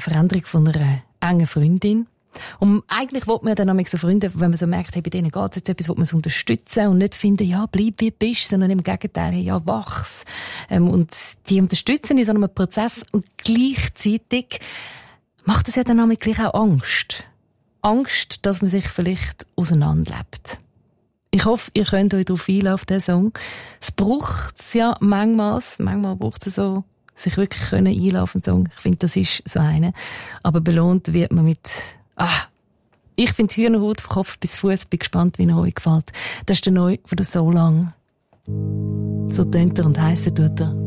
Veränderung von einer engen Freundin. Und eigentlich will man dann auch so Freunde, wenn man so merkt, hey, bei denen geht es jetzt etwas, will man so unterstützen und nicht finden, ja, bleib wie du bist, sondern im Gegenteil, hey, ja, wachs. Und die unterstützen in so einem Prozess und gleichzeitig macht es ja dann auch gleich auch Angst. Angst, dass man sich vielleicht auseinanderlebt. Ich hoffe, ihr könnt euch darauf einlassen, auf diesen Song. Es braucht es ja manchmal braucht es so, sich wirklich einlassen auf einen Song. Ich finde, das ist so eine. Aber belohnt wird man mit, ich finde Hühnerhaut von Kopf bis Fuß. Bin gespannt, wie er euch gefällt. Das ist der Neue von der So Lang. So tönt er und heissen tut er